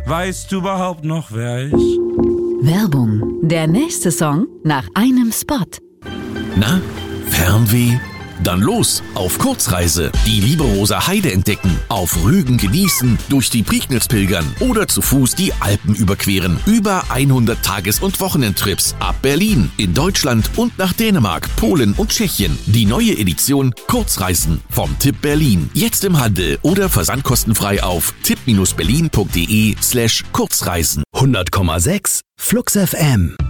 Weißt du überhaupt noch, wer ich? Werbung. Der nächste Song nach einem Spot. Na, Fernweh? Dann los auf Kurzreise. Die Lieberoser Heide entdecken, auf Rügen genießen, durch die Prignitz pilgern oder zu Fuß die Alpen überqueren. Über 100 Tages- und Wochenendtrips ab Berlin, in Deutschland und nach Dänemark, Polen und Tschechien. Die neue Edition Kurzreisen vom Tipp Berlin. Jetzt im Handel oder versandkostenfrei auf tipp-berlin.de/Kurzreisen. 100,6 Flux FM.